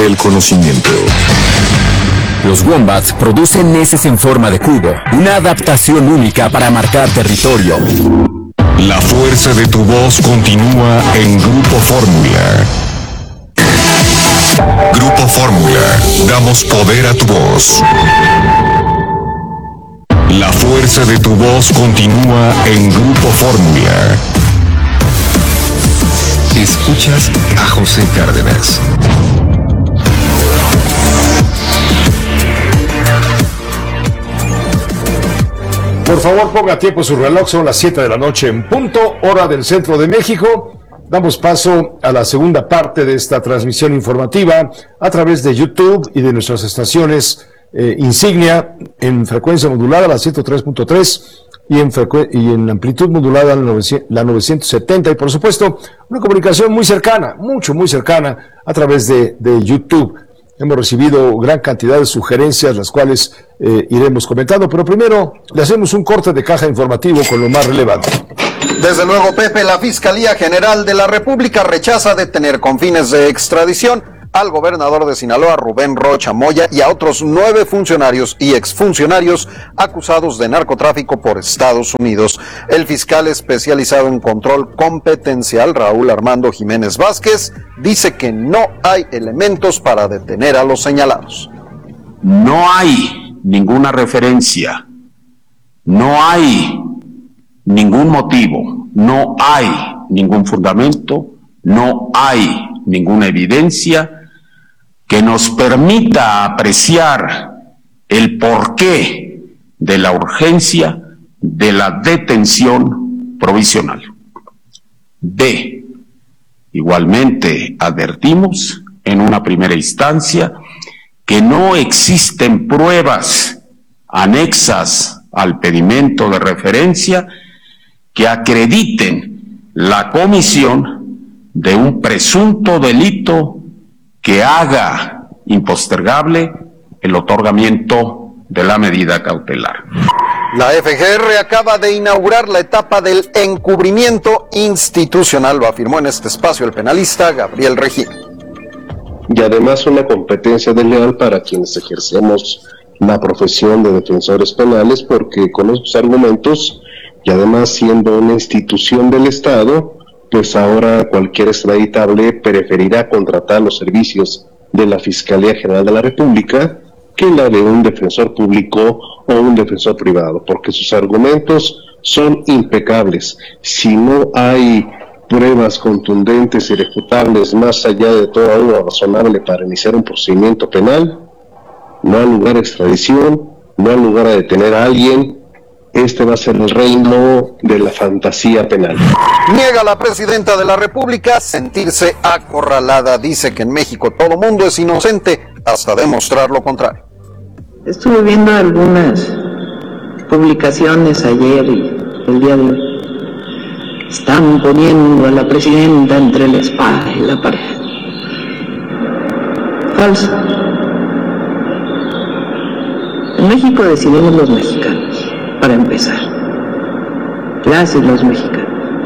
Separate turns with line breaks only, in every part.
El conocimiento.
Los Wombats producen heces en forma de cubo, una adaptación única para marcar territorio.
La fuerza de tu voz continúa en Grupo Fórmula. Grupo Fórmula, damos poder a tu voz. La fuerza de tu voz continúa en Grupo Fórmula. Escuchas a José Cárdenas.
Por favor, ponga tiempo su reloj, son las 7 de la noche en punto, hora del centro de México. Damos paso a la segunda parte de esta transmisión informativa a través de YouTube y de nuestras estaciones insignia en frecuencia modulada, la 103.3, y en amplitud modulada, la 970, y por supuesto, una comunicación muy cercana, muy cercana, a través de YouTube. Hemos recibido gran cantidad de sugerencias, las cuales iremos comentando, pero primero le hacemos un corte de caja informativo con lo más relevante.
Desde luego, Pepe, la Fiscalía General de la República rechaza detener con fines de extradición al gobernador de Sinaloa, Rubén Rocha Moya, y a otros 9 funcionarios y exfuncionarios acusados de narcotráfico por Estados Unidos. El fiscal especializado en control competencial, Raúl Armando Jiménez Vázquez, dice que no hay elementos para detener a los señalados.
No hay ninguna referencia, no hay ningún motivo, no hay ningún fundamento, no hay ninguna evidencia que nos permita apreciar el porqué de la urgencia de la detención provisional. B. Igualmente advertimos en una primera instancia que no existen pruebas anexas al pedimento de referencia que acrediten la comisión de un presunto delito que haga impostergable el otorgamiento de la medida cautelar.
La FGR acaba de inaugurar la etapa del encubrimiento institucional, lo afirmó en este espacio el penalista Gabriel Regín.
Y además una competencia desleal para quienes ejercemos la profesión de defensores penales, porque con esos argumentos, y además siendo una institución del Estado, pues ahora cualquier extraditable preferirá contratar los servicios de la Fiscalía General de la República que la de un defensor público o un defensor privado, porque sus argumentos son impecables. Si no hay pruebas contundentes y irrefutables más allá de toda duda razonable para iniciar un procedimiento penal, no hay lugar a extradición, no hay lugar a detener a alguien. Este va a ser el reino de la fantasía penal.
Niega la presidenta de la República sentirse acorralada. Dice que en México todo mundo es inocente hasta demostrar lo contrario.
Estuve viendo algunas publicaciones ayer y el día de hoy. Están poniendo a la presidenta entre la espada y la pared. Falso. En México decidimos los mexicanos. Para empezar, las y los mexicanos.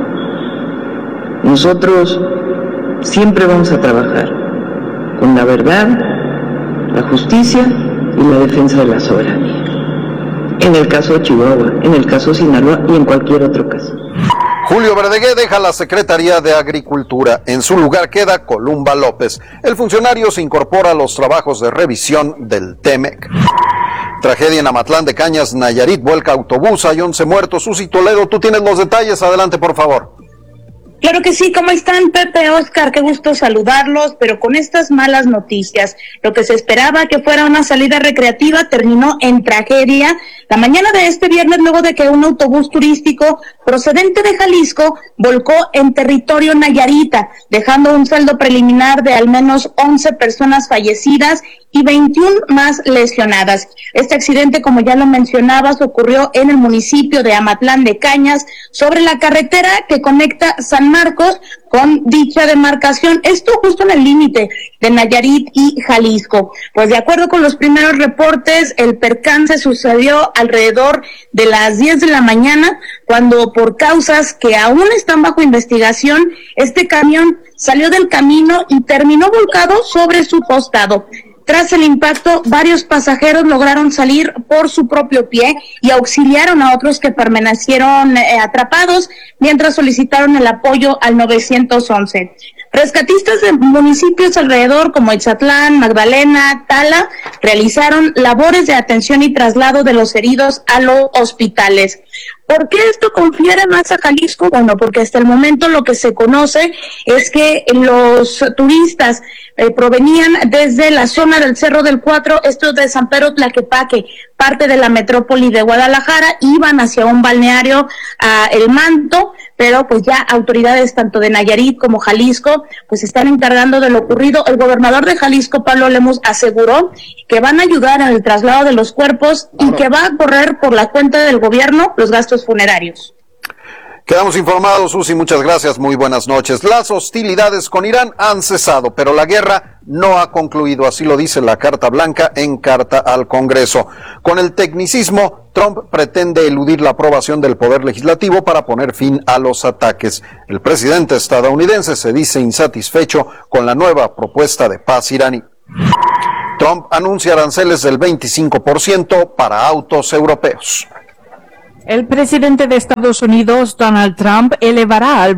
Nosotros siempre vamos a trabajar con la verdad, la justicia y la defensa de la soberanía. En el caso de Chihuahua, en el caso de Sinaloa y en cualquier otro caso.
Julio Verdegué deja la Secretaría de Agricultura. En su lugar queda Columba López. El funcionario se incorpora a los trabajos de revisión del TEMEC. Tragedia en Amatlán de Cañas, Nayarit, vuelca autobús, hay 11 muertos. Susi Toledo, tú tienes los detalles, adelante por favor.
Claro que sí, ¿cómo están, Pepe, Oscar? Qué gusto saludarlos, pero con estas malas noticias. Lo que se esperaba que fuera una salida recreativa terminó en tragedia la mañana de este viernes, luego de que un autobús turístico procedente de Jalisco volcó en territorio nayarita, dejando un saldo preliminar de al menos 11 personas fallecidas y 21 más lesionadas. Este accidente, como ya lo mencionabas, ocurrió en el municipio de Amatlán de Cañas, sobre la carretera que conecta San Marcos con dicha demarcación, esto justo en el límite de Nayarit y Jalisco. Pues de acuerdo con los primeros reportes, el percance sucedió alrededor de las 10 de la mañana, cuando por causas que aún están bajo investigación, este camión salió del camino y terminó volcado sobre su costado. Tras el impacto, varios pasajeros lograron salir por su propio pie y auxiliaron a otros que permanecieron atrapados mientras solicitaron el apoyo al 911. Rescatistas de municipios alrededor como Ixatlán, Magdalena, Tala, realizaron labores de atención y traslado de los heridos a los hospitales. ¿Por qué esto confiere más a Jalisco? Bueno, porque hasta el momento lo que se conoce es que los turistas provenían desde la zona del Cerro del Cuatro, esto de San Pedro Tlaquepaque, parte de la metrópoli de Guadalajara, iban hacia un balneario a El Manto, pero pues ya autoridades tanto de Nayarit como Jalisco pues están encargando de lo ocurrido. El gobernador de Jalisco, Pablo Lemus, aseguró que van a ayudar en el traslado de los cuerpos y que va a correr por la cuenta del gobierno los gastos funerarios.
Quedamos informados, Susi, muchas gracias, muy buenas noches. Las hostilidades con Irán han cesado, pero la guerra no ha concluido, así lo dice la Carta Blanca en carta al Congreso. Con el tecnicismo, Trump pretende eludir la aprobación del Poder Legislativo para poner fin a los ataques. El presidente estadounidense se dice insatisfecho con la nueva propuesta de paz iraní. Trump anuncia aranceles del 25% para autos europeos.
El presidente de Estados Unidos, Donald Trump, elevará al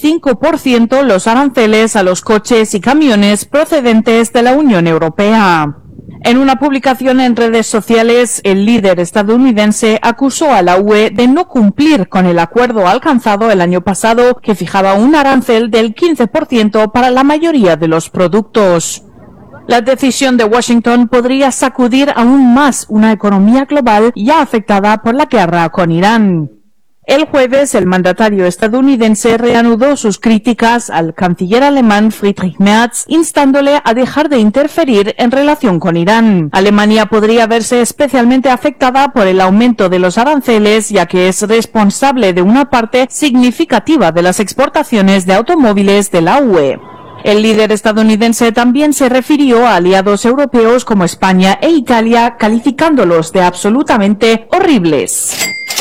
25% los aranceles a los coches y camiones procedentes de la Unión Europea. En una publicación en redes sociales, el líder estadounidense acusó a la UE de no cumplir con el acuerdo alcanzado el año pasado, que fijaba un arancel del 15% para la mayoría de los productos. La decisión de Washington podría sacudir aún más una economía global ya afectada por la guerra con Irán. El jueves, el mandatario estadounidense reanudó sus críticas al canciller alemán Friedrich Merz, instándole a dejar de interferir en relación con Irán. Alemania podría verse especialmente afectada por el aumento de los aranceles, ya que es responsable de una parte significativa de las exportaciones de automóviles de la UE. El líder estadounidense también se refirió a aliados europeos como España e Italia, calificándolos de absolutamente horribles.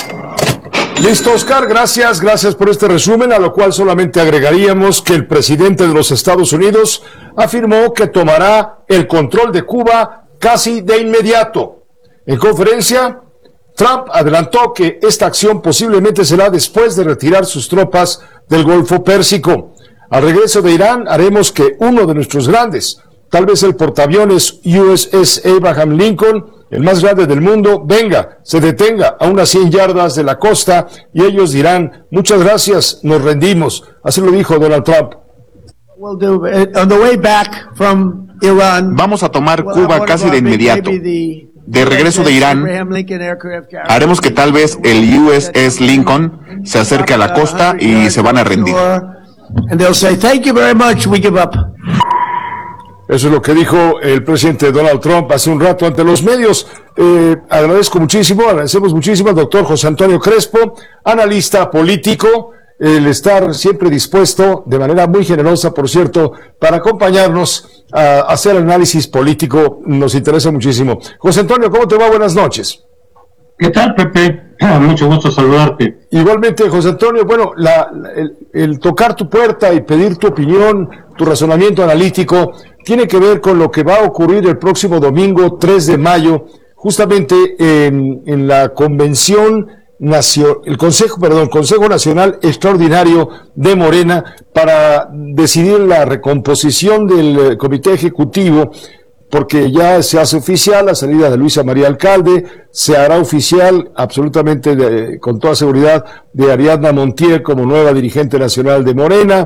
Listo, Oscar, gracias por este resumen, a lo cual solamente agregaríamos que el presidente de los Estados Unidos afirmó que tomará el control de Cuba casi de inmediato. En conferencia, Trump adelantó que esta acción posiblemente será después de retirar sus tropas del Golfo Pérsico. Al regreso de Irán haremos que uno de nuestros grandes, tal vez el portaaviones USS Abraham Lincoln, el más grande del mundo, se detenga a unas 100 yardas de la costa y ellos dirán, muchas gracias, nos rendimos. Así lo dijo Donald Trump.
Vamos a tomar Cuba casi de inmediato. De regreso de Irán, haremos que tal vez el USS Lincoln se acerque a la costa y se van a rendir.
Eso es lo que dijo el presidente Donald Trump hace un rato ante los medios. Agradecemos muchísimo al doctor José Antonio Crespo, analista político, el estar siempre dispuesto, de manera muy generosa, por cierto, para acompañarnos a hacer análisis político. Nos interesa muchísimo. José Antonio, ¿cómo te va? Buenas noches.
¿Qué tal, Pepe? Mucho gusto saludarte.
Igualmente, José Antonio, bueno, el tocar tu puerta y pedir tu opinión, tu razonamiento analítico, tiene que ver con lo que va a ocurrir el próximo domingo 3 de mayo, justamente en la Convención el Consejo Nacional Extraordinario de Morena, para decidir la recomposición del Comité Ejecutivo, porque ya se hace oficial la salida de Luisa María Alcalde, se hará oficial absolutamente con toda seguridad de Ariadna Montiel como nueva dirigente nacional de Morena.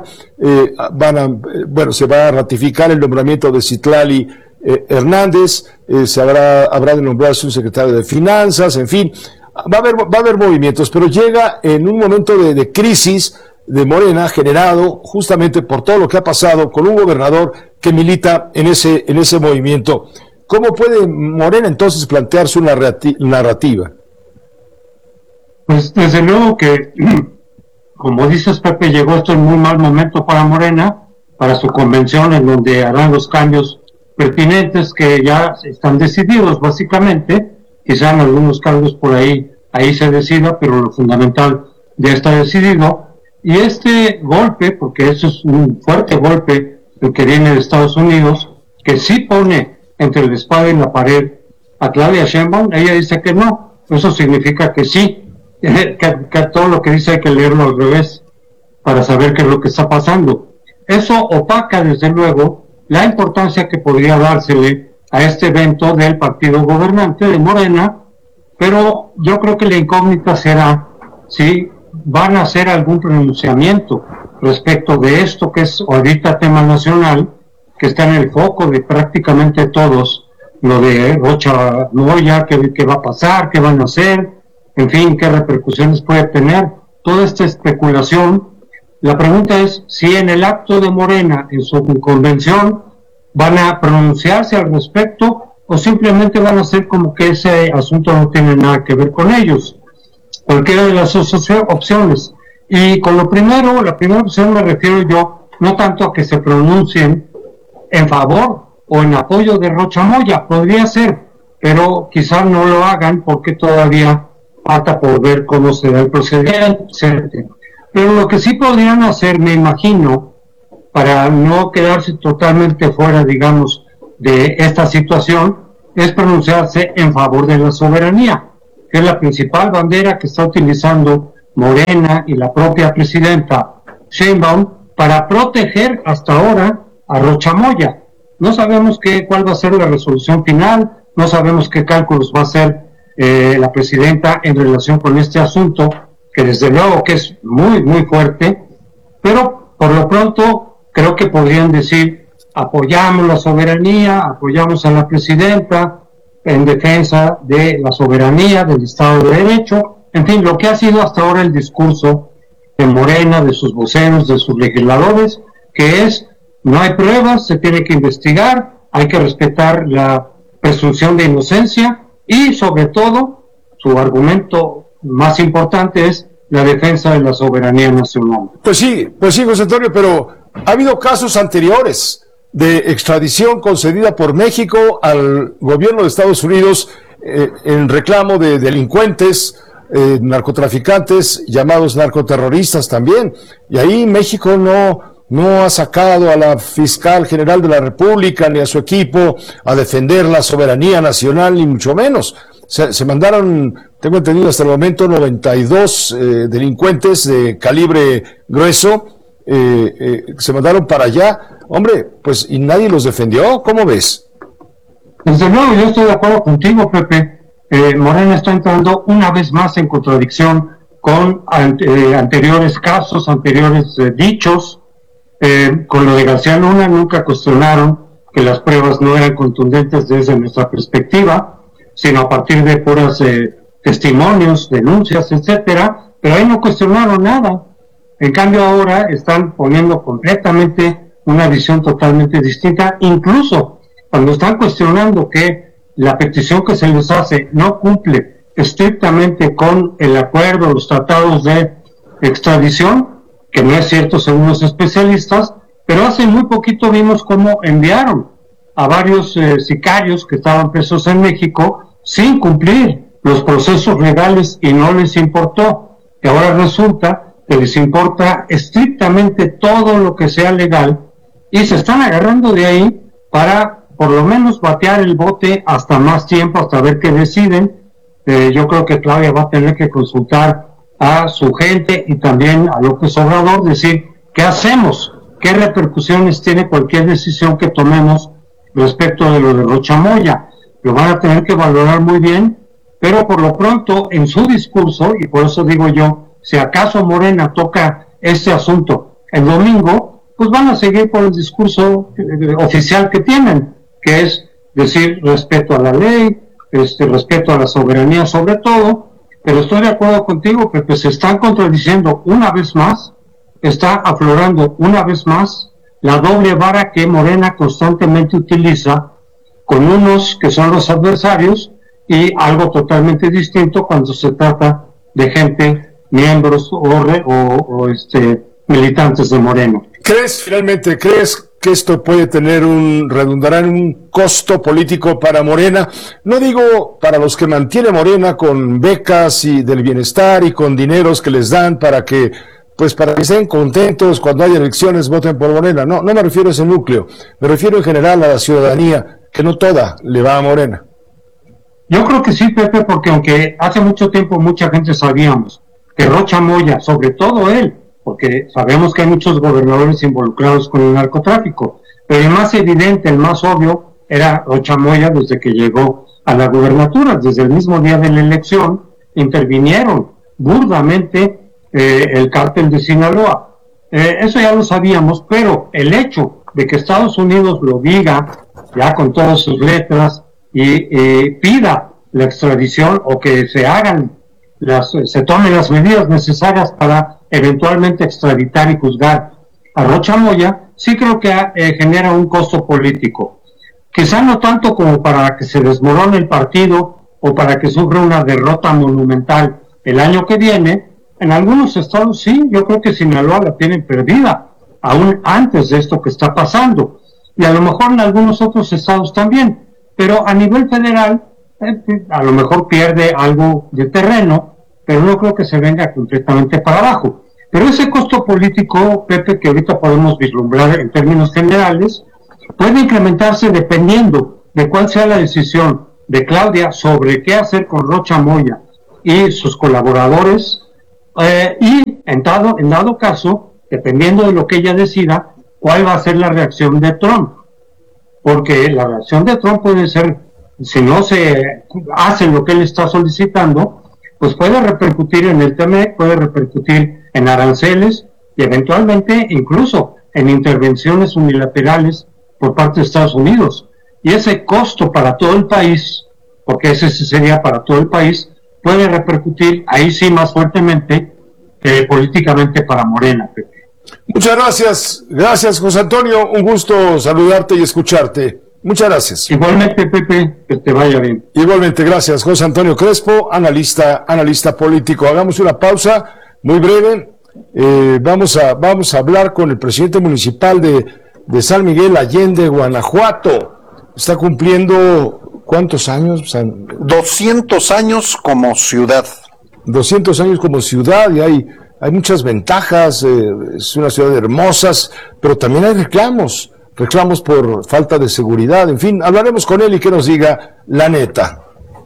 Se va a ratificar el nombramiento de Citlali Hernández, habrá de nombrarse un secretario de Finanzas, en fin, va a haber movimientos, pero llega en un momento de crisis de Morena, generado justamente por todo lo que ha pasado con un gobernador que milita en ese movimiento. ¿Cómo puede Morena entonces plantear su narrativa?
Pues desde luego que, como dices, Pepe, llegó esto en muy mal momento para Morena, para su convención, en donde harán los cambios pertinentes que ya están decididos básicamente. Quizá algunos cargos por ahí se decida, pero lo fundamental ya está decidido. Y este golpe, porque eso es un fuerte golpe el que viene de Estados Unidos, que sí pone entre la espada y la pared a Claudia Sheinbaum, ella dice que no. Eso significa que sí, que todo lo que dice hay que leerlo al revés para saber qué es lo que está pasando. Eso opaca, desde luego, la importancia que podría dársele a este evento del partido gobernante de Morena, pero yo creo que la incógnita será si van a hacer algún pronunciamiento respecto de esto que es ahorita tema nacional, que está en el foco de prácticamente todos, lo de Rocha Moya, qué va a pasar, qué van a hacer, en fin, qué repercusiones puede tener, toda esta especulación. La pregunta es si en el acto de Morena, en su convención, van a pronunciarse al respecto o simplemente van a hacer como que ese asunto no tiene nada que ver con ellos. Cualquiera de las opciones. Y con lo primero, la primera opción me refiero yo, no tanto a que se pronuncien en favor o en apoyo de Rocha Moya, podría ser, pero quizás no lo hagan porque todavía falta por ver cómo será el procedimiento. Pero lo que sí podrían hacer, me imagino, para no quedarse totalmente fuera, digamos, de esta situación, es pronunciarse en favor de la soberanía, que es la principal bandera que está utilizando Morena y la propia presidenta Sheinbaum para proteger hasta ahora a Rocha Moya. No sabemos cuál va a ser la resolución final, no sabemos qué cálculos va a hacer la presidenta en relación con este asunto, que desde luego que es muy, muy fuerte, pero por lo pronto creo que podrían decir: apoyamos la soberanía, apoyamos a la presidenta en defensa de la soberanía, del Estado de Derecho, en fin, lo que ha sido hasta ahora el discurso de Morena, de sus voceros, de sus legisladores, que es: no hay pruebas, se tiene que investigar, hay que respetar la presunción de inocencia y, sobre todo, su argumento más importante es la defensa de la soberanía nacional.
Pues sí, José Antonio, pero ha habido casos anteriores de extradición concedida por México al gobierno de Estados Unidos en reclamo de delincuentes, narcotraficantes, llamados narcoterroristas también, y ahí México no ha sacado a la fiscal general de la República ni a su equipo a defender la soberanía nacional, ni mucho menos. Se mandaron, tengo entendido hasta el momento, 92 delincuentes de calibre grueso, se mandaron para allá. Hombre, pues, ¿y nadie los defendió? ¿Cómo ves?
Desde luego, yo estoy de acuerdo contigo, Pepe. Morena está entrando una vez más en contradicción con anteriores casos, anteriores dichos. Con lo de García Luna nunca cuestionaron que las pruebas no eran contundentes desde nuestra perspectiva, sino a partir de puras testimonios, denuncias, etcétera, pero ahí no cuestionaron nada. En cambio ahora están poniendo completamente una visión totalmente distinta, incluso cuando están cuestionando que la petición que se les hace no cumple estrictamente con el acuerdo, los tratados de extradición, que no es cierto según los especialistas, pero hace muy poquito vimos cómo enviaron a varios sicarios que estaban presos en México sin cumplir los procesos legales y no les importó. Y ahora resulta que les importa estrictamente todo lo que sea legal y se están agarrando de ahí para por lo menos batear el bote hasta más tiempo, hasta ver qué deciden. Yo creo que Claudia va a tener que consultar a su gente y también a López Obrador, decir qué hacemos, qué repercusiones tiene cualquier decisión que tomemos respecto de lo de Rocha Moya. Lo van a tener que valorar muy bien, pero por lo pronto en su discurso, y por eso digo yo, si acaso Morena toca este asunto el domingo, pues van a seguir por el discurso oficial que tienen, que es decir respeto a la ley, respeto a la soberanía sobre todo. Pero estoy de acuerdo contigo, porque se están contradiciendo una vez más, está aflorando una vez más la doble vara que Morena constantemente utiliza con unos que son los adversarios y algo totalmente distinto cuando se trata de gente, miembros o militantes de Morena.
¿Crees que esto puede redundará en un costo político para Morena? No digo para los que mantiene Morena con becas y del bienestar y con dineros que les dan para que pues para que estén contentos cuando haya elecciones, voten por Morena. No me refiero a ese núcleo, me refiero en general a la ciudadanía, que no toda le va a Morena.
Yo creo que sí, Pepe, porque aunque hace mucho tiempo mucha gente sabíamos que Rocha Moya, sobre todo él, porque sabemos que hay muchos gobernadores involucrados con el narcotráfico, pero el más evidente, el más obvio, era Rocha Moya desde que llegó a la gubernatura. Desde el mismo día de la elección intervinieron burdamente el cártel de Sinaloa. Eso ya lo sabíamos, pero el hecho de que Estados Unidos lo diga ya con todas sus letras y pida la extradición o que se tomen las medidas necesarias para eventualmente extraditar y juzgar a Rocha Moya, sí creo que genera un costo político. Quizá no tanto como para que se desmorone el partido o para que sufra una derrota monumental el año que viene. En algunos estados sí, yo creo que Sinaloa la tienen perdida, aún antes de esto que está pasando, y a lo mejor en algunos otros estados también, pero a nivel federal a lo mejor pierde algo de terreno, pero no creo que se venga completamente para abajo. Pero ese costo político, Pepe, que ahorita podemos vislumbrar en términos generales, puede incrementarse dependiendo de cuál sea la decisión de Claudia sobre qué hacer con Rocha Moya y sus colaboradores, y en dado caso, dependiendo de lo que ella decida, cuál va a ser la reacción de Trump. Porque la reacción de Trump puede ser, si no se hace lo que él está solicitando, pues puede repercutir en el TMEC, puede repercutir en aranceles y eventualmente incluso en intervenciones unilaterales por parte de Estados Unidos. Y ese costo para todo el país, porque ese sería para todo el país, puede repercutir ahí sí más fuertemente políticamente para Morena, Pepe.
Muchas gracias José Antonio, un gusto saludarte y escucharte. Muchas gracias.
Igualmente, Pepe, que te vaya bien.
Igualmente, gracias. José Antonio Crespo, analista político. Hagamos una pausa muy breve. Vamos a hablar con el presidente municipal de San Miguel Allende, Guanajuato. Está cumpliendo, ¿cuántos años?
200 años como ciudad.
200 años como ciudad, y hay muchas ventajas. Es una ciudad hermosa, pero también hay reclamos por falta de seguridad. En fin, hablaremos con él y que nos diga la neta.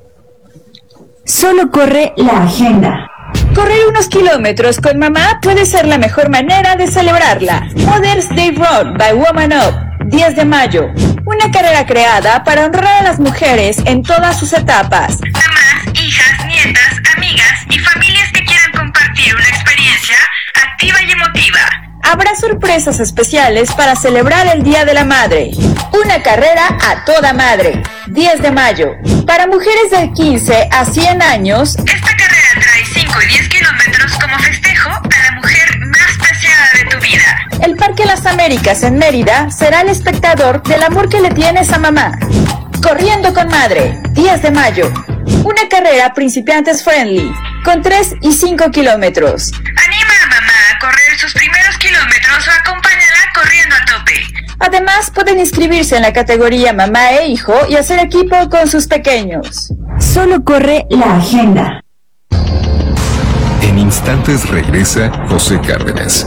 Solo corre la agenda. Correr unos kilómetros con mamá puede ser la mejor manera de celebrarla. Mother's Day Run by Woman Up, 10 de mayo. Una carrera creada para honrar a las mujeres en todas sus etapas. Mamás, hijas, nietas, amigas y familias que quieran compartir una experiencia activa y emotiva. Habrá sorpresas especiales para celebrar el Día de la Madre. Una carrera a toda madre, 10 de mayo. Para mujeres de 15 a 100 años, esta carrera trae 5 y 10 kilómetros como festejo a la mujer más preciada de tu vida. El Parque Las Américas en Mérida será el espectador del amor que le tienes a mamá. Corriendo con Madre, 10 de mayo. Una carrera principiantes friendly, con 3 y 5 kilómetros. Anima a mamá a correr sus primeros kilómetros o acompáñala corriendo a tope. Además, pueden inscribirse en la categoría mamá e hijo y hacer equipo con sus pequeños. Solo corre la agenda.
En instantes regresa José Cárdenas.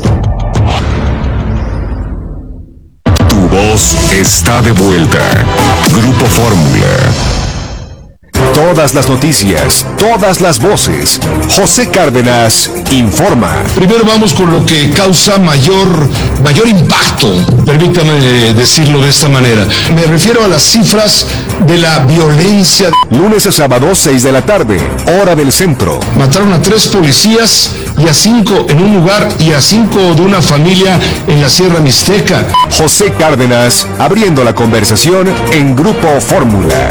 Tu voz está de vuelta. Grupo Fórmula. Todas las noticias, todas las voces. José Cárdenas informa.
Primero vamos con lo que causa mayor impacto, permítame decirlo de esta manera. Me refiero a las cifras de la violencia.
Lunes a sábado, 6 de la tarde, hora del centro.
Mataron a 3 policías y a 5 en un lugar y a 5 de una familia en la Sierra Mixteca.
José Cárdenas abriendo la conversación en Grupo Fórmula.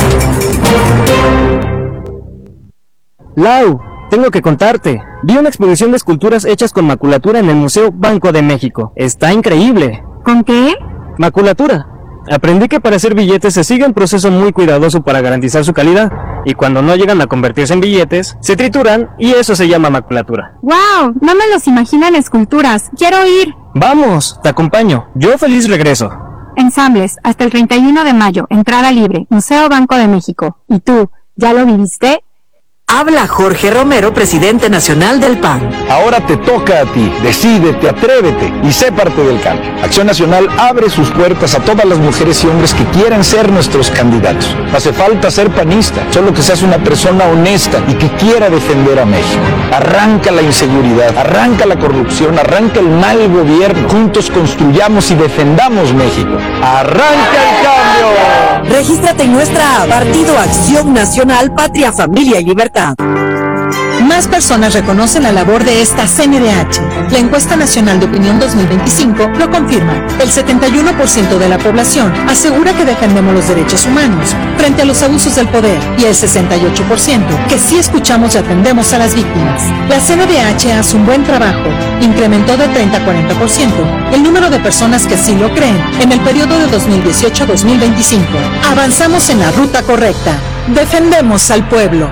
Lau, tengo que contarte. Vi una exposición de esculturas hechas con maculatura en el Museo Banco de México. Está increíble.
¿Con qué?
Maculatura. Aprendí que para hacer billetes se sigue un proceso muy cuidadoso para garantizar su calidad, y cuando no llegan a convertirse en billetes, se trituran y eso se llama maculatura.
¡Wow! No me los imagino en esculturas. ¡Quiero ir!
Vamos, te acompaño. Yo feliz regreso.
Ensambles, hasta el 31 de mayo, entrada libre, Museo Banco de México. ¿Y tú, ya lo viviste?
Habla Jorge Romero, presidente nacional del PAN.
Ahora te toca a ti. Decídete, atrévete y sé parte del cambio. Acción Nacional abre sus puertas a todas las mujeres y hombres que quieran ser nuestros candidatos. No hace falta ser panista, solo que seas una persona honesta y que quiera defender a México. Arranca la inseguridad, arranca la corrupción, arranca el mal gobierno. Juntos construyamos y defendamos México. ¡Arranca el cambio!
Regístrate en nuestra app, Partido Acción Nacional, Patria, Familia y Libertad.
Más personas reconocen la labor de esta CNDH. La encuesta nacional de opinión 2025 lo confirma. El 71% de la población asegura que defendemos los derechos humanos frente a los abusos del poder y el 68% que sí escuchamos y atendemos a las víctimas. La CNDH hace un buen trabajo. Incrementó de 30 a 40% el número de personas que sí lo creen en el periodo de 2018 a 2025. Avanzamos en la ruta correcta. Defendemos al pueblo.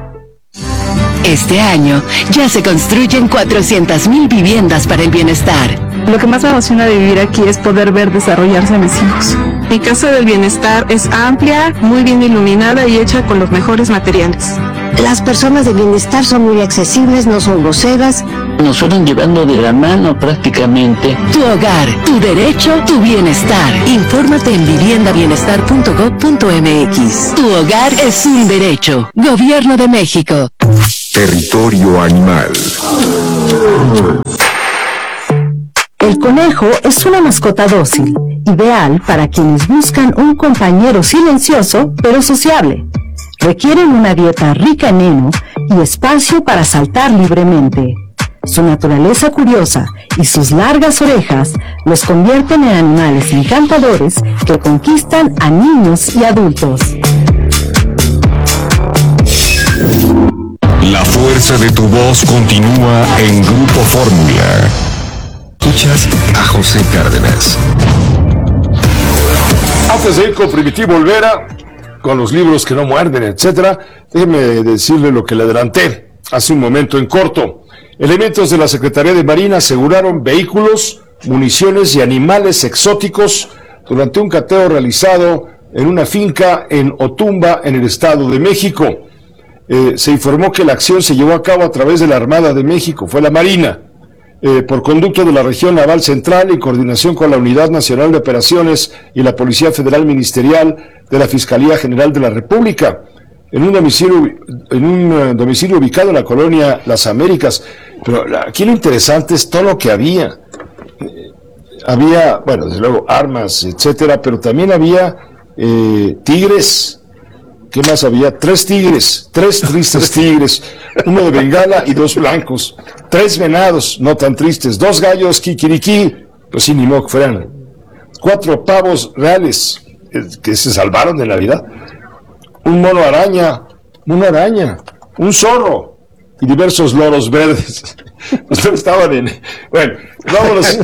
Este año ya se construyen 400,000 viviendas para el bienestar.
Lo que más me emociona de vivir aquí es poder ver desarrollarse a mis hijos. Mi casa del bienestar es amplia, muy bien iluminada y hecha con los mejores materiales.
Las personas de bienestar son muy accesibles, no son groseras.
Nos fueron llevando de la mano prácticamente.
Tu hogar, tu derecho, tu bienestar. Infórmate en viviendabienestar.gov.mx. Tu hogar es un derecho. Gobierno de México.
Territorio Animal.
El conejo es una mascota dócil, ideal para quienes buscan un compañero silencioso pero sociable. Requieren una dieta rica en heno y espacio para saltar libremente. Su naturaleza curiosa y sus largas orejas los convierten en animales encantadores que conquistan a niños y adultos.
La fuerza de tu voz continúa en Grupo Fórmula. Escuchas a José Cárdenas.
Antes de ir con Primitivo Olvera, con los libros que no muerden, etcétera, déjeme decirle lo que le adelanté hace un momento en corto. Elementos de la Secretaría de Marina aseguraron vehículos, municiones y animales exóticos durante un cateo realizado en una finca en Otumba, en el Estado de México. Se informó que la acción se llevó a cabo a través de la Armada de México, fue la Marina, por conducto de la Región Naval Central y coordinación con la Unidad Nacional de Operaciones y la Policía Federal Ministerial de la Fiscalía General de la República, en un domicilio ubicado en la colonia Las Américas. Pero aquí lo interesante es todo lo que había. Había, bueno, desde luego, armas, etcétera, pero también había tigres. ¿Qué más había? 3 tigres, 3 tristes tigres, uno de bengala y 2 blancos, 3 venados, no tan tristes, 2 gallos kikiriki, pues sí, ni modo que fueran, 4 pavos reales, que se salvaron de la vida, un mono araña, un zorro y diversos loros verdes. Ustedes estaban en... Bueno, vámonos,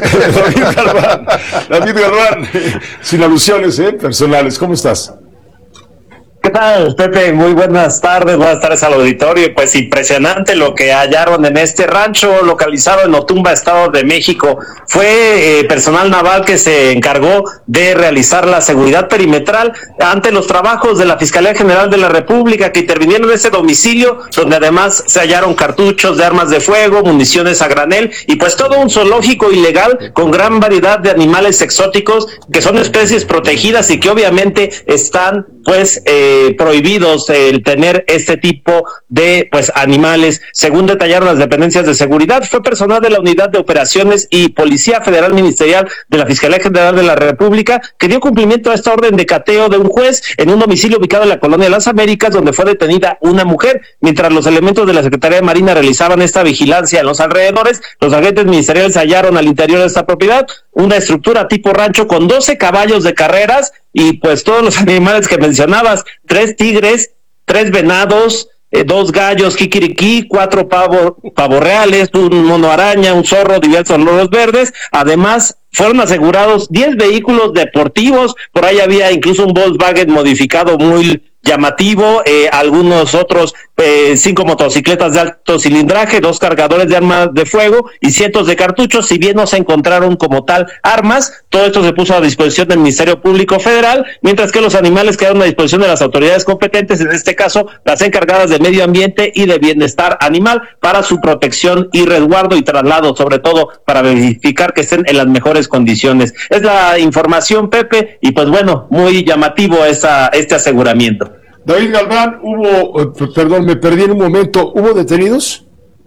David Galván, sin alusiones personales, ¿cómo estás?
¿Qué tal, Pepe? Muy buenas tardes al auditorio. Pues impresionante lo que hallaron en este rancho localizado en Otumba, Estado de México. Fue personal naval que se encargó de realizar la seguridad perimetral ante los trabajos de la Fiscalía General de la República, que intervinieron en ese domicilio, donde además se hallaron cartuchos de armas de fuego, municiones a granel y pues todo un zoológico ilegal con gran variedad de animales exóticos que son especies protegidas y que obviamente están pues prohibidos el tener este tipo de pues animales. Según detallaron las dependencias de seguridad, fue personal de la Unidad de Operaciones y Policía Federal Ministerial de la Fiscalía General de la República que dio cumplimiento a esta orden de cateo de un juez en un domicilio ubicado en la colonia Las Américas, donde fue detenida una mujer. Mientras los elementos de la Secretaría de Marina realizaban esta vigilancia en los alrededores, los agentes ministeriales hallaron al interior de esta propiedad una estructura tipo rancho con 12 caballos de carreras y pues todos los animales que mencionabas, 3 tigres, 3 venados, 2 gallos kikiriki, 4 pavos reales, un mono araña, un zorro, diversos loros verdes. Además, fueron asegurados 10 vehículos deportivos, por ahí había incluso un Volkswagen modificado muy llamativo, algunos otros 5 motocicletas de alto cilindraje, 2 cargadores de armas de fuego y cientos de cartuchos. Si bien no se encontraron como tal armas, todo esto se puso a disposición del Ministerio Público Federal, mientras que los animales quedaron a disposición de las autoridades competentes, en este caso las encargadas de medio ambiente y de bienestar animal, para su protección y resguardo y traslado, sobre todo para verificar que estén en las mejores condiciones. Es la información, Pepe, y pues bueno, muy llamativo este aseguramiento.
David Galván, perdón, me perdí en un momento, ¿hubo detenidos?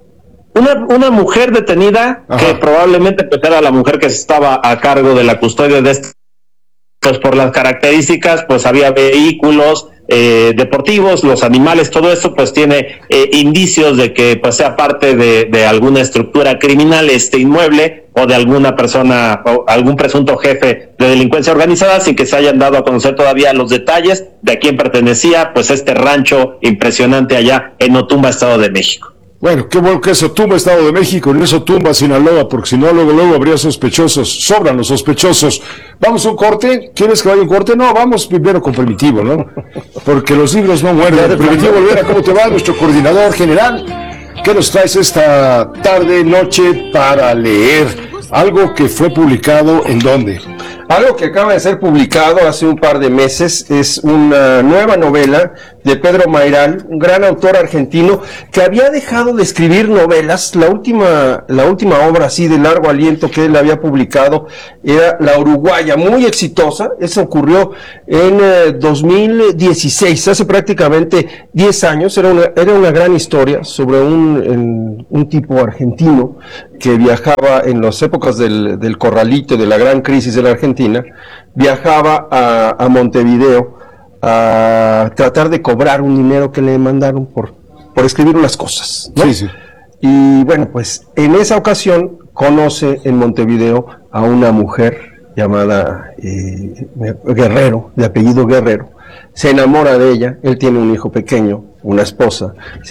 Una mujer detenida, que probablemente pues era la mujer que estaba a cargo de la custodia de este, pues por las características, pues había vehículos deportivos, los animales, todo esto pues tiene indicios de que pues sea parte de alguna estructura criminal este inmueble, o de alguna persona o algún presunto jefe de delincuencia organizada, sin que se hayan dado a conocer todavía los detalles de a quién pertenecía pues este rancho impresionante allá en Otumba, Estado de México.
Bueno, qué bueno que es Otumba, Estado de México, y no es Otumba, Sinaloa, porque si no, luego habría sospechosos, sobran los sospechosos. ¿Vamos a un corte? ¿Quieres que vaya a un corte? No, vamos primero con Primitivo, ¿no? Porque los libros no mueren. Primitivo Olvera, ¿cómo te va? Nuestro coordinador general, ¿qué nos traes esta tarde, noche para leer? Algo que fue publicado, ¿en dónde?
Algo que acaba de ser publicado hace un par de meses es una nueva novela de Pedro Mayral, un gran autor argentino que había dejado de escribir novelas. La última obra así de largo aliento que él había publicado era La Uruguaya, muy exitosa. Eso ocurrió en 2016, hace prácticamente 10 años. Era una gran historia sobre un tipo argentino que viajaba en las épocas del corralito, de la gran crisis de la Argentina, viajaba a Montevideo a tratar de cobrar un dinero que le mandaron por escribir unas cosas, ¿no? Sí. Y bueno, pues en esa ocasión conoce en Montevideo a una mujer llamada Guerrero, de apellido Guerrero. Se enamora de ella, él tiene un hijo pequeño, una esposa,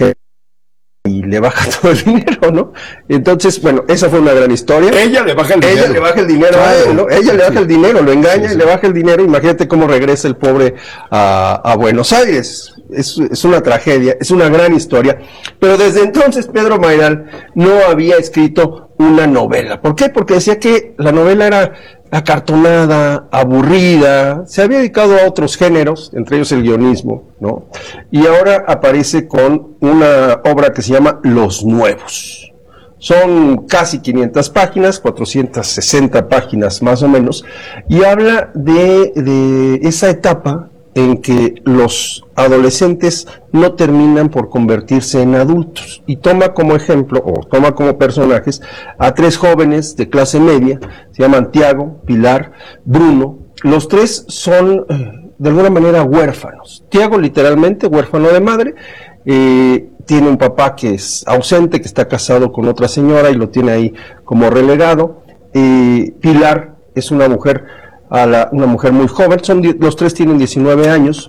y le baja todo el dinero, ¿no? Entonces, bueno, esa fue una gran historia.
Ella le baja el dinero.
Ella le baja el dinero a él, ¿no? Ella le baja el dinero, lo engaña y le baja el dinero. Imagínate cómo regresa el pobre a Buenos Aires. Es una tragedia, es una gran historia. Pero desde entonces Pedro Mayral no había escrito una novela. ¿Por qué? Porque decía que la novela era acartonada, aburrida, se había dedicado a otros géneros, entre ellos el guionismo, ¿no? Y ahora aparece con una obra que se llama Los Nuevos. Son casi 500 páginas, 460 páginas más o menos, y habla de esa etapa en que los adolescentes no terminan por convertirse en adultos, y toma como ejemplo, o toma como personajes, a 3 jóvenes de clase media, se llaman Tiago, Pilar, Bruno. Los 3 son, de alguna manera, huérfanos. Tiago, literalmente, huérfano de madre, tiene un papá que es ausente, que está casado con otra señora y lo tiene ahí como relegado. Pilar es una mujer muy joven, los 3 tienen 19 años.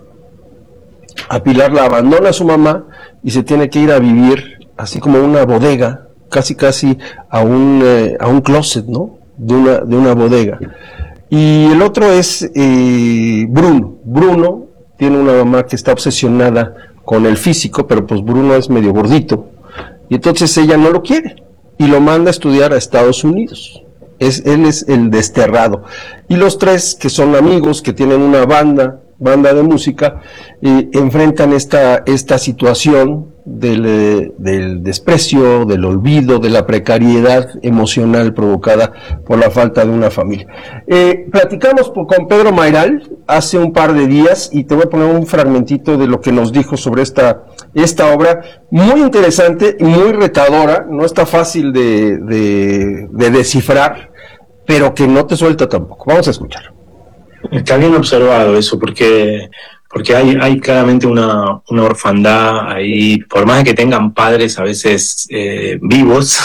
A Pilar la abandona su mamá y se tiene que ir a vivir así como una bodega, casi a un closet, ¿no? De una bodega. Y el otro es Bruno. Bruno tiene una mamá que está obsesionada con el físico, pero pues Bruno es medio gordito, y entonces ella no lo quiere y lo manda a estudiar a Estados Unidos. Él es el desterrado. Y los 3, que son amigos, que tienen una banda de música, enfrentan esta situación del desprecio, del olvido, de la precariedad emocional provocada por la falta de una familia. Platicamos con Pedro Mayral hace un par de días y te voy a poner un fragmentito de lo que nos dijo sobre esta obra, muy interesante y muy retadora. No está fácil de descifrar, pero que no te suelta tampoco. Vamos a escuchar.
Está bien observado eso, porque hay claramente una orfandad ahí, por más que tengan padres a veces vivos,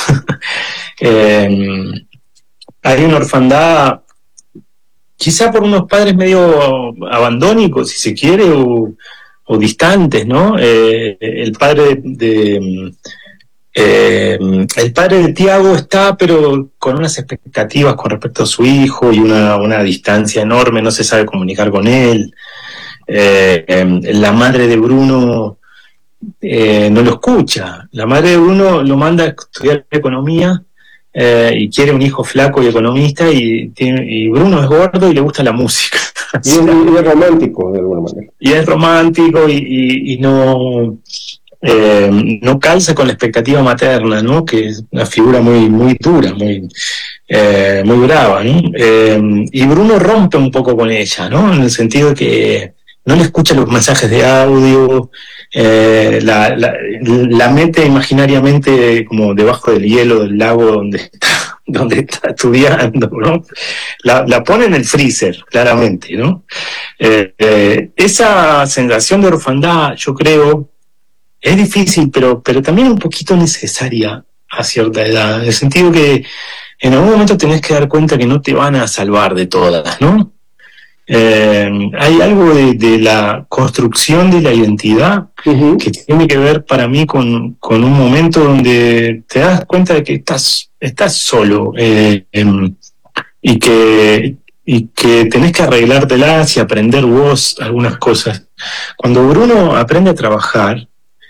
hay una orfandad, quizá por unos padres medio abandónicos, si se quiere, o distantes, ¿no? El padre de Tiago está, pero con unas expectativas con respecto a su hijo y una distancia enorme, no se sabe comunicar con él. la madre de Bruno no lo escucha. La madre de Bruno lo manda a estudiar economía y quiere un hijo flaco y economista, y Bruno es gordo y le gusta la música.
Y es romántico de alguna manera.
Y es romántico y no calza con la expectativa materna, ¿no? Que es una figura muy dura, muy brava, ¿no? Y Bruno rompe un poco con ella, ¿no? En el sentido de que no le escucha los mensajes de audio, la mete imaginariamente como debajo del hielo del lago donde está estudiando, ¿no? La pone en el freezer, claramente, ¿no? Esa sensación de orfandad, yo creo, es difícil, pero también un poquito necesaria a cierta edad, en el sentido que en algún momento tenés que dar cuenta que no te van a salvar de todas, ¿no? Hay algo de la construcción de la identidad que tiene que ver para mí con un momento donde te das cuenta de que estás solo y que tenés que arreglártelas y aprender vos algunas cosas. Cuando Bruno aprende a trabajar,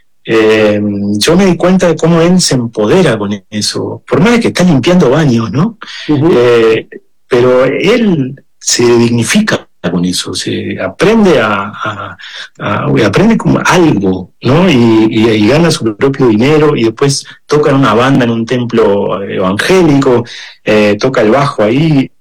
yo me di cuenta de cómo él se empodera con eso, por más de que está limpiando baños, ¿no? Pero él se dignifica con eso, se aprende aprende como algo, ¿no? Y gana su propio dinero, y después toca en una banda en un templo evangélico, toca el bajo ahí.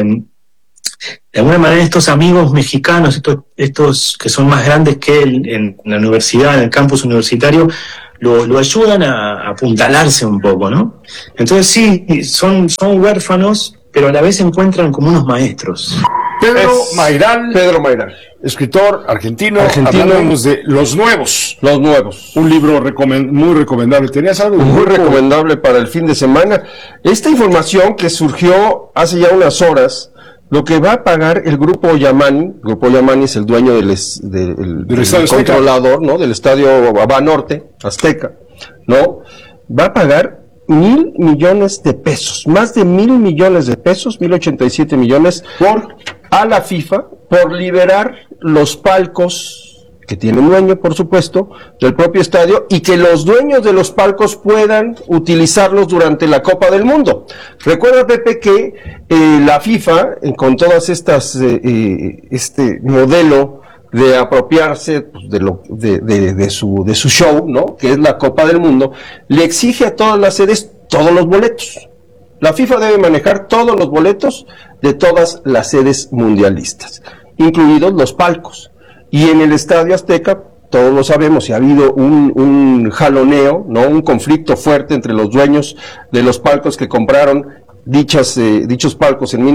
De alguna manera estos amigos mexicanos, estos que son más grandes que él en la universidad, en el campus universitario, lo ayudan a apuntalarse un poco, ¿no? Entonces sí, son huérfanos, pero a la vez se encuentran como unos maestros.
Pedro Mayral, escritor argentino. Hablamos de Los Nuevos. Un libro muy recomendable. ¿Tenías algo?
Muy recomendable para el fin de semana. Esta información que surgió hace ya unas horas, lo que va a pagar el Grupo Yamani es el dueño del controlador, ¿no? Del estadio Banorte, Azteca, ¿no? Va a pagar 1,000 millones de pesos, más de 1,000 millones de pesos, 1,087 millones a la FIFA por liberar los palcos que tienen dueño, por supuesto, del propio estadio, y que los dueños de los palcos puedan utilizarlos durante la Copa del Mundo. Recuerda, Pepe, que la FIFA, con todas estas, este modelo de apropiarse pues, de su show, ¿no? Que es la Copa del Mundo, le exige a todas las sedes todos los boletos. La FIFA debe manejar todos los boletos de todas las sedes mundialistas, incluidos los palcos. Y en el Estadio Azteca, todos lo sabemos, y ha habido un jaloneo, ¿no? Un conflicto fuerte entre los dueños de los palcos que compraron dichos palcos en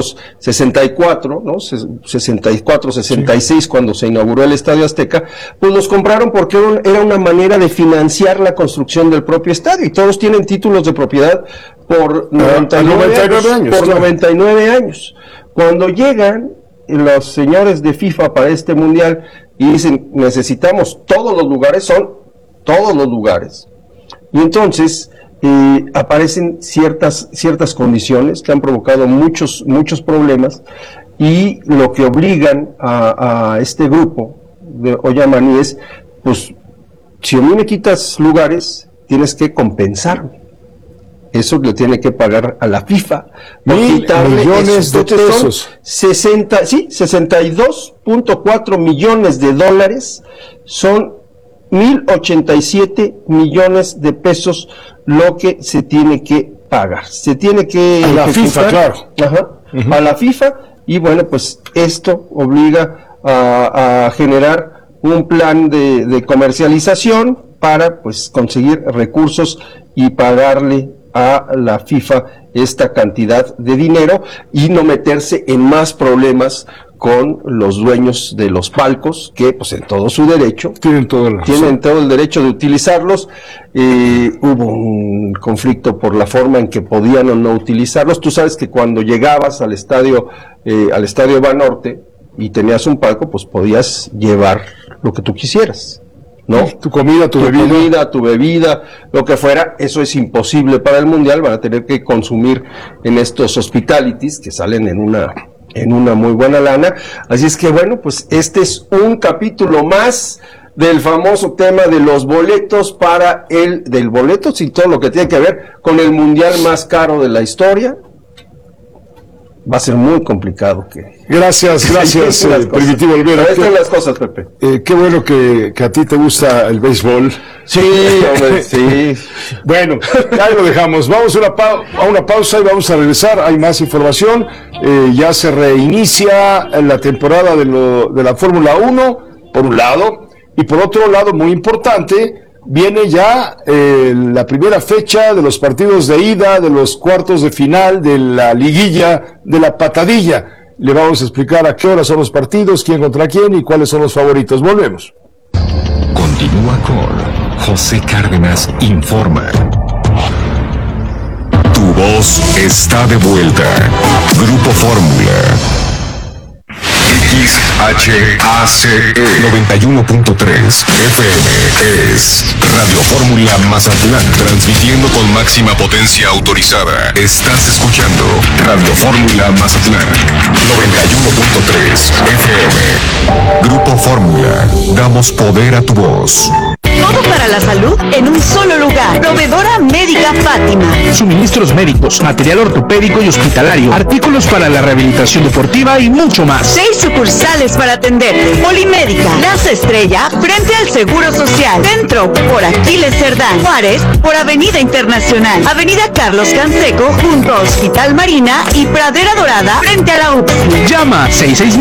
1964, ¿no? 64, 66, cuando se inauguró el Estadio Azteca, pues los compraron porque era una manera de financiar la construcción del propio estadio, y todos tienen títulos de propiedad por 99 años. Cuando llegan los señores de FIFA para este mundial y dicen, necesitamos todos los lugares, son todos los lugares, y entonces aparecen ciertas condiciones que han provocado muchos problemas, y lo que obligan a este grupo de Oyamani es, pues, si a mí me quitas lugares, tienes que compensarme. Eso le tiene que pagar a la FIFA.
1,000 millones de pesos.
62.4 millones de dólares, son 1,087 millones de pesos lo que se tiene que pagar. Se tiene que
a la FIFA, claro.
A la FIFA, y bueno, pues esto obliga a generar un plan de comercialización para pues conseguir recursos y pagarle a la FIFA esta cantidad de dinero y no meterse en más problemas con los dueños de los palcos, que pues en todo su derecho tienen todo el derecho de utilizarlos. Hubo un conflicto por la forma en que podían o no utilizarlos. Tú sabes que cuando llegabas al estadio Banorte y tenías un palco, pues podías llevar lo que tú quisieras, ¿no?
Tu comida, tu
bebida, lo que fuera. Eso es imposible para el mundial. Van a tener que consumir en estos hospitalities que salen en en una muy buena lana. Así es que bueno, pues este es un capítulo más del famoso tema de los boletos del boletos y todo lo que tiene que ver con el mundial más caro de la historia. Va a ser muy complicado
Gracias, Primitivo Olvera.
Ahí están las cosas, Pepe.
Qué bueno que a ti te gusta el béisbol.
Sí, hombre, sí.
Bueno, ahí lo dejamos. Vamos a una pausa y vamos a regresar. Hay más información. Ya se reinicia la temporada de la Fórmula 1, por un lado, y por otro lado, muy importante, viene ya la primera fecha de los partidos de ida, de los cuartos de final, de la liguilla, de la patadilla. Le vamos a explicar a qué hora son los partidos, quién contra quién y cuáles son los favoritos. Volvemos.
Continúa con José Cárdenas Informa. Tu voz está de vuelta. Grupo Fórmula. XHACE 91.3 FM es Radio Fórmula Mazatlán, transmitiendo con máxima potencia autorizada. Estás escuchando Radio Fórmula Mazatlán 91.3 FM. Grupo Fórmula, damos poder a tu voz.
Todo para la salud en un solo lugar. Proveedora Médica Fátima.
Suministros médicos, material ortopédico y hospitalario, artículos para la rehabilitación deportiva y mucho más.
6 sucursales para atenderte. Polimédica, Plaza Estrella, frente al Seguro Social. Centro, por Aquiles Cerdán. Juárez, por Avenida Internacional. Avenida Carlos Canseco, junto a Hospital Marina y Pradera Dorada, frente a la UPSI.
Llama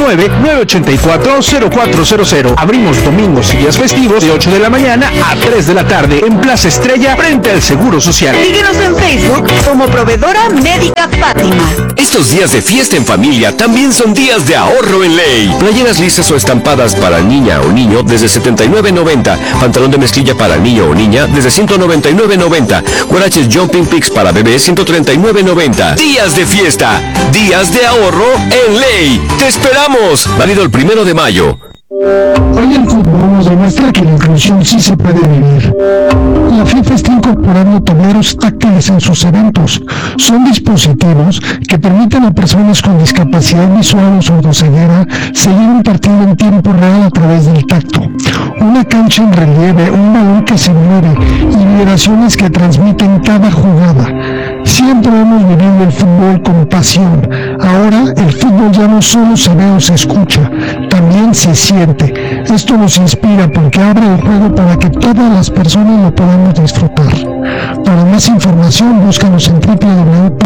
669-984-0400. Abrimos domingos y días festivos de 8 de la mañana a 3 de la tarde en Plaza Estrella frente al Seguro Social.
Síguenos en Facebook como Proveedora Médica Fátima.
Estos días de fiesta en familia también son días de ahorro en Ley. Playeras lisas o estampadas para niña o niño desde $79.90. Pantalón de mezclilla para niño o niña desde $199.90. Guaraches Jumping Picks para bebé $139.90. Días de fiesta, días de ahorro en Ley. ¡Te esperamos! Válido el 1 de mayo.
Hoy el fútbol nos demuestra que la inclusión sí se puede vivir. La FIFA está incorporando tableros táctiles en sus eventos. Son dispositivos que permiten a personas con discapacidad visual o sordoceguera seguir un partido en tiempo real a través del tacto. Una cancha en relieve, un balón que se mueve y vibraciones que transmiten cada jugada. Siempre hemos vivido el fútbol con pasión. Ahora el fútbol ya no solo se ve o se escucha, también se siente. Esto nos inspira porque abre el juego para que todas las personas lo podamos disfrutar. Para más información, búscanos en www